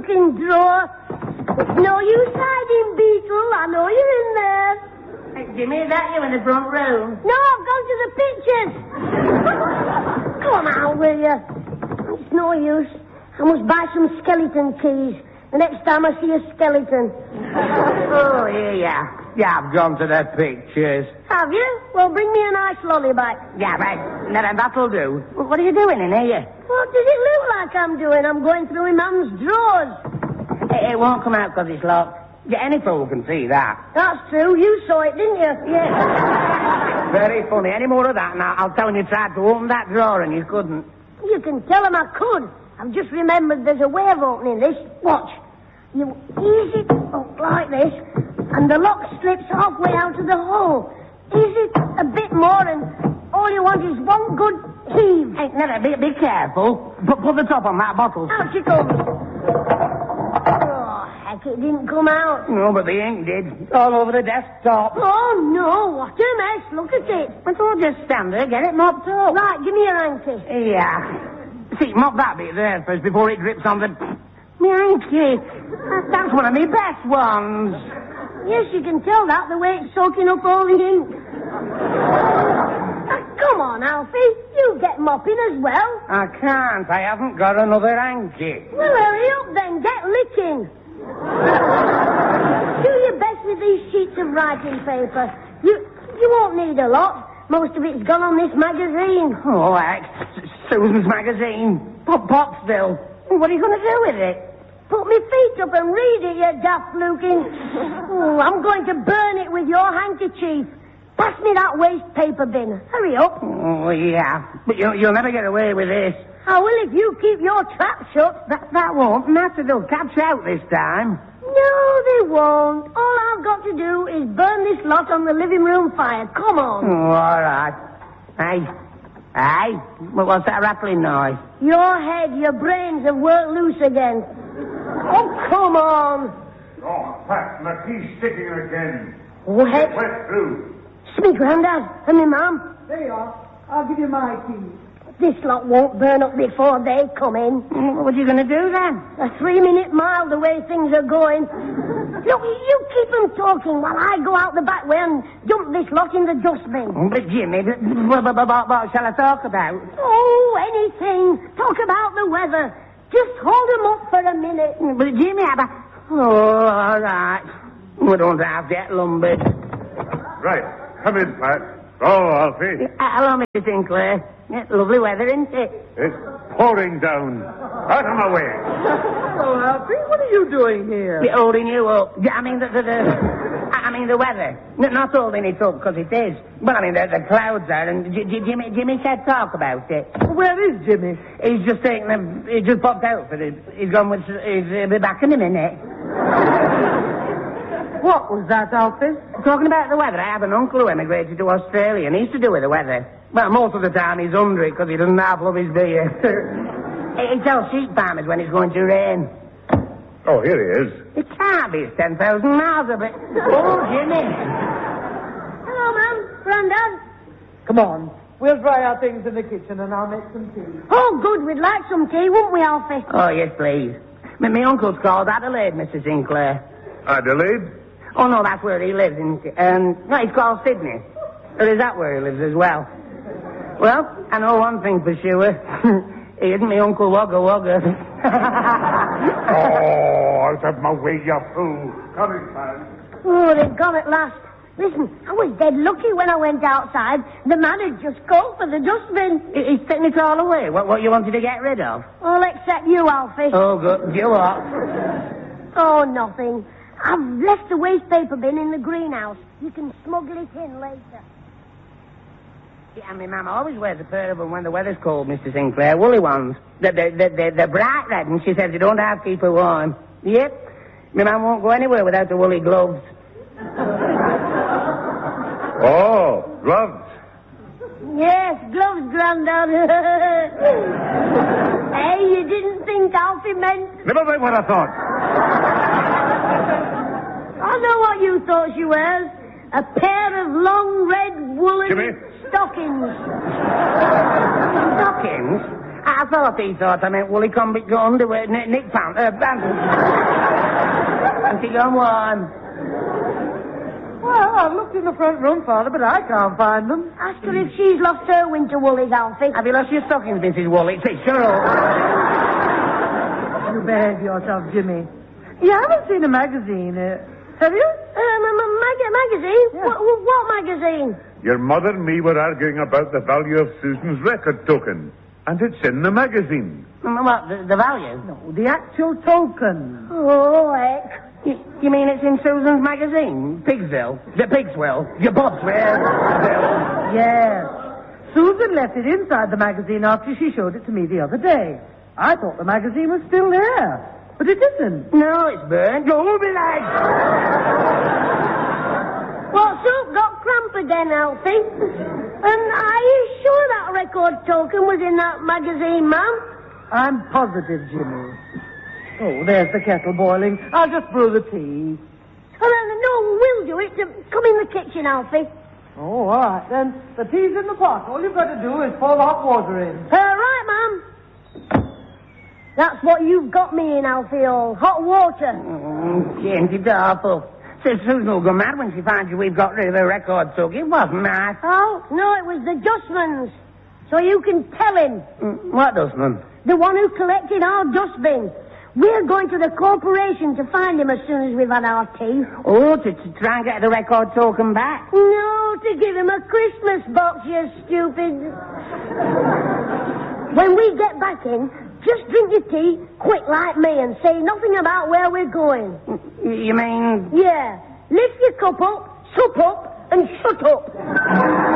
looking drawer. It's no use hiding, Beetle. I know you're in there. Hey, Jimmy, is that you in the front room? No, I've gone to the pictures. Come on, will you? It's no use. I must buy some skeleton keys the next time I see a skeleton. Oh, yeah. Yeah, I've gone to the pictures. Have you? Well, bring me a nice lolly back. Yeah, right. That'll do. What are you doing in here? What does it look like I'm doing? I'm going through a man's drawers. It won't come out because it's locked. Yeah, any fool can see that. That's true. You saw it, didn't you? Yeah. Very funny. Any more of that, and I'll tell him you tried to open that drawer and you couldn't. You can tell him I could. I've just remembered there's a way of opening this. Watch. You ease it up like this, and the lock slips halfway out of the hole. Ease it a bit more, and all you want is one good heave. Hey, Netta, be careful. Put the top on that bottle. Out it comes. Oh, heck, it didn't come out. No, but the ink did. All over the desktop. Oh, no, what a mess. Look at it. But all just stand there, get it mopped up. Right, give me your hanky. Yeah. See, mop that bit there first before it drips on the... Me hanky. That's one of my best ones. Yes, you can tell that the way it's soaking up all the ink. Come on, Alfie. You get mopping as well. I can't. I haven't got another hanky. Well, hurry up then. Get licking. Do your best with these sheets of writing paper. You won't need a lot. Most of it's gone on this magazine. Oh, heck. Susan's magazine. Pottsville. What are you going to do with it? Put me feet up and read it, you daft looking. Oh, I'm going to burn it with your handkerchief. Pass me that waste paper bin. Hurry up. Oh, yeah. But you'll never get away with this. I will if you keep your trap shut. That won't matter. They'll catch you out this time. No, they won't. All I've got to do is burn this lot on the living room fire. Come on. Oh, all right. Hey. What's that rattling noise? Your head, your brains have worked loose again. Oh, come on. Oh, Pat, my key's sticking again. What? Get wet through. It's me granddad and me mum. There you are. I'll give you my key. This lot won't burn up before they come in. What are you going to do then? A 3-minute mile the way things are going. Look, you keep them talking while I go out the back way and dump this lot in the dustbin. But Jimmy, what shall I talk about? Oh, anything. Talk about the weather. Just hold them up for a minute. But Jimmy, oh, all right. We don't have to get lumbered. Right. Come in, Pat. Oh, Alfie. Hello, Mr. Sinclair. It's lovely weather, isn't it? It's pouring down. Out of my way. Oh, Alfie, what are you doing here? Holding you up. I mean, the weather. Not holding it up, because it is. But, I mean, the clouds are, and Jimmy said talk about it. Where is Jimmy? He's just he just popped out for it. He's gone with, he'll be back in a minute. What was that, Alfie? Talking about the weather, I have an uncle who emigrated to Australia, and he used to do with the weather. Well, most of the time he's under it, because he doesn't half love his beer. He tells sheep farmers when it's going to rain. Oh, here he is. It can't be. It's 10,000 miles of it. Oh, Jimmy. Hello, Mum. Grandad. Come on. We'll dry our things in the kitchen and I'll make some tea. Oh, good. We'd like some tea, wouldn't we, Alfie? Oh, yes, please. My uncle's called Adelaide, Mr. Sinclair. Adelaide? Oh, no, that's where he lives. No, he's called Sydney. Or is that where he lives as well? Well, I know one thing for sure. He isn't my Uncle Wugga Wugga. Oh, out of my way, you fool. Come in, Pat. Oh, they've gone at last. Listen, I was dead lucky when I went outside. The man had just called for the dustbin. He's taking it all away. What you wanted to get rid of? All except you, Alfie. Oh, good. You what? Oh, nothing. I've left the waste paper bin in the greenhouse. You can smuggle it in later. Yeah, my mum always wears a pair of them when the weather's cold, Mr. Sinclair. Woolly ones. They're bright red, and she says you don't have to keep her warm. Yep. My mum won't go anywhere without the woolly gloves. Oh, gloves. Yes, gloves, Grandad. Hey, you didn't think Alfie meant... Never mind what I thought. I know what you thought she wears. A pair of long red woolen Jimmy? stockings. Stockings? I I thought he thought I meant woolly convict underwear, Nick Pant, Auntie, go on. Well, I've looked in the front room, Father, but I can't find them. Ask her if she's lost her winter woolies, Alfie. Have you lost your stockings, Mrs. Woolley? Say, sure up. You behave yourself, Jimmy. You haven't seen a magazine, have you? Magazine? Yeah. What magazine? Your mother and me were arguing about the value of Susan's record token. And it's in the magazine. What, the value? No, the actual token. Oh, heck. You mean it's in Susan's magazine? Pigsville? The Pigswell? Your Bobswell? Yes. Susan left it inside the magazine after she showed it to me the other day. I thought the magazine was still there, but it isn't. No, it's burned. Go, be like. Well, Soup got cramp again, Alfie. And are you sure that record token was in that magazine, Mum? I'm positive, Jimmy. Oh, there's the kettle boiling. I'll just brew the tea. Well, no, we'll do it. Come in the kitchen, Alfie. Oh, all right, then. The tea's in the pot. All you've got to do is pour hot water in. Right, Mum. That's what you've got me in, Alfie, all hot water. Ain't it awful? Says Susan will go mad when she finds you we've got rid of her record token. It wasn't nice. Oh, no, it was the dustman's. So you can tell him. What dustman? The one who collected our dustbin. We're going to the corporation to find him as soon as we've had our tea. Oh, to try and get the record token back? No, to give him a Christmas box, you stupid. When we get back in, just drink your tea, quick like me, and say nothing about where we're going. You mean... Yeah. Lift your cup up, sup up, and shut up.